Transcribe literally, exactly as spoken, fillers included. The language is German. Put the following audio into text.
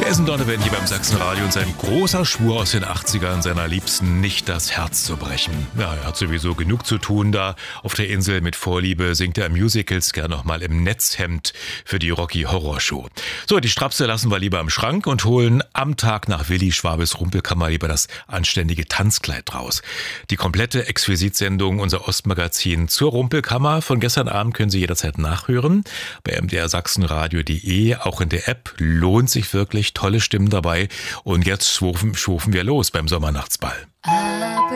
Jason Donovan hier beim Sachsenradio und sein großer Schwur aus den achtzigern, seiner Liebsten nicht das Herz zu brechen. Ja, er hat sowieso genug zu tun da. Auf der Insel mit Vorliebe singt er Musicals gern nochmal im Netzhemd für die Rocky Horror Show. So, die Strapse lassen wir lieber im Schrank und holen am Tag nach Willi Schwabes Rumpelkammer lieber das anständige Tanzkleid raus. Die komplette Exquisitsendung, unser Ostmagazin zur Rumpelkammer von gestern Abend können Sie jederzeit nachhören. Bei m d r sachsenradio punkt de, auch in der App, lohnt sich wirklich, tolle Stimmen dabei. Und jetzt schwufen, schwufen wir los beim Sommernachtsball.